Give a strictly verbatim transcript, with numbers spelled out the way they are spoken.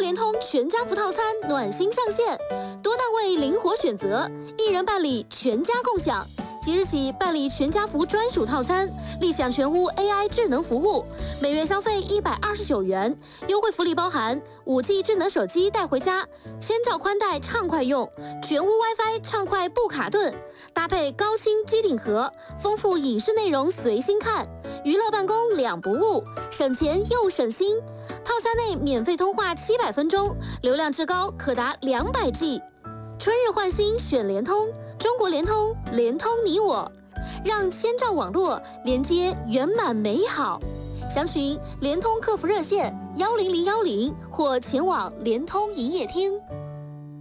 联通全家福套餐暖心上线，多单位灵活选择，一人办理全家共享。即日起办理全家福专属套餐，立享全屋 A I 智能服务，每月消费一百二十九元，优惠福利包含 五 G 智能手机带回家，千兆宽带畅快用，全屋 WiFi 畅快不卡顿，搭配高清机顶盒，丰富影视内容随心看，娱乐办公两不误，省钱又省心。套餐内免费通话七百分钟，流量至高可达两百 G。春日换新选联通，中国联通，联通你我，让千兆网络连接圆满美好。详询联通客服热线幺零零幺零或前往联通营业厅。